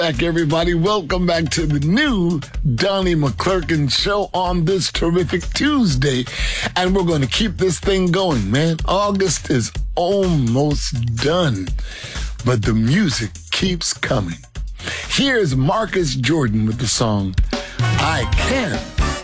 back, everybody. Welcome back to the new Donnie McClurkin show on this terrific Tuesday. And we're going to keep this thing going, man. August is almost done, but the music keeps coming. Here's Marcus Jordan with the song, I Can't